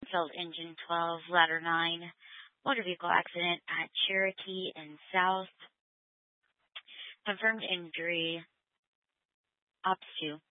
unfilled engine 12, ladder 9, motor vehicle accident at Cherokee and South. Confirmed injury, ops 2.